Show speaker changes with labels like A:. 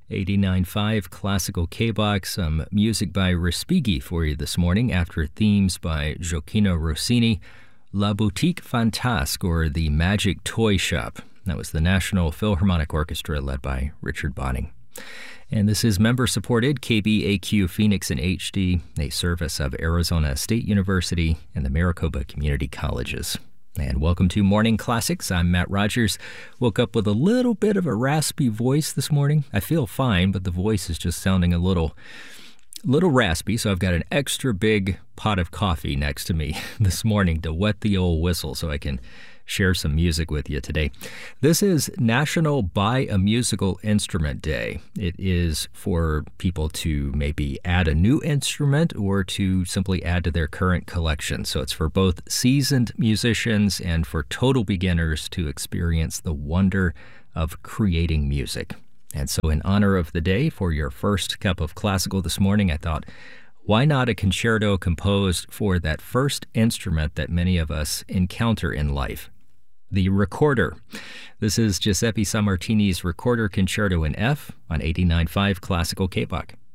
A: 89.5 Classical K-Box, some music by Respighi for you this morning after themes by Gioacchino Rossini, La Boutique Fantasque, or The Magic Toy Shop. That was the National Philharmonic Orchestra led by Richard Bonning. And this is member-supported KBAQ Phoenix in HD, a service of Arizona State University and the Maricopa Community Colleges. And welcome to Morning Classics. I'm Matt Rogers. Woke up with a little bit of a raspy voice this morning. I feel fine, but the voice is just sounding a little raspy, so I've got an extra big pot of coffee next to me this morning to wet the old whistle so I can share some music with you today. This is National Buy a Musical Instrument Day. It is for people to maybe add a new instrument or to simply add to their current collection. So it's for both seasoned musicians and for total beginners to experience the wonder of creating music. And so in honor of the day, for your first cup of classical this morning, I thought, why not a concerto composed for that first instrument that many of us encounter in life? The recorder. This is Giuseppe Sammartini's Recorder Concerto in F on 89.5 Classical K-Bach.